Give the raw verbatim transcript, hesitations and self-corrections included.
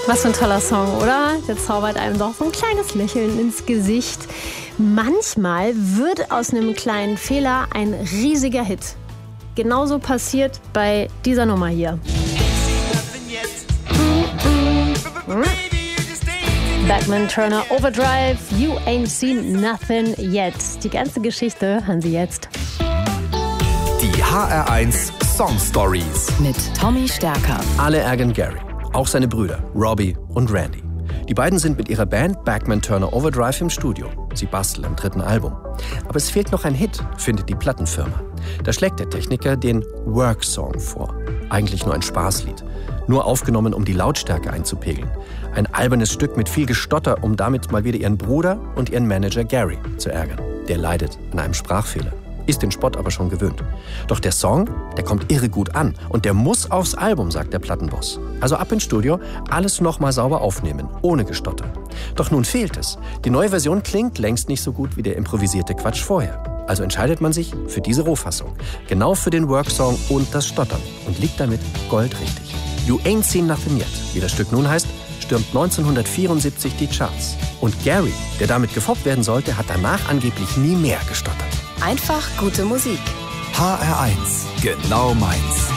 Was für ein toller Song, oder? Der zaubert einem doch so ein kleines Lächeln ins Gesicht. Manchmal wird aus einem kleinen Fehler ein riesiger Hit. Genauso passiert bei dieser Nummer hier. Bachman Turner Overdrive, You Ain't Seen Nothing Yet. Die ganze Geschichte hören Sie jetzt. Die H R eins Song Stories mit Tommy Stärker. Alle ärgern Gary, auch seine Brüder Robbie und Randy. Die beiden sind mit ihrer Band Bachman Turner Overdrive im Studio. Sie basteln am dritten Album. Aber es fehlt noch ein Hit, findet die Plattenfirma. Da schlägt der Techniker den Work-Song vor. Eigentlich nur ein Spaßlied. Nur aufgenommen, um die Lautstärke einzupegeln. Ein albernes Stück mit viel Gestotter, um damit mal wieder ihren Bruder und ihren Manager Gary zu ärgern. Der leidet an einem Sprachfehler. Ist den Spott aber schon gewöhnt. Doch der Song, der kommt irre gut an. Und der muss aufs Album, sagt der Plattenboss. Also ab ins Studio, alles nochmal sauber aufnehmen, ohne Gestotter. Doch nun fehlt es. Die neue Version klingt längst nicht so gut wie der improvisierte Quatsch vorher. Also entscheidet man sich für diese Rohfassung. Genau für den Worksong und das Stottern. Und liegt damit goldrichtig. You Ain't Seen Nothing Yet, wie das Stück nun heißt, stürmt neunzehnhundertvierundsiebzig die Charts. Und Gary, der damit gefoppt werden sollte, hat danach angeblich nie mehr gestottert. Einfach gute Musik. H R eins, genau meins.